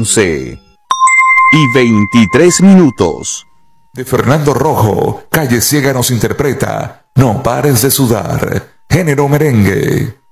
11:23. De Fernando Rojo, Calle Ciega nos interpreta No pares de sudar, género merengue.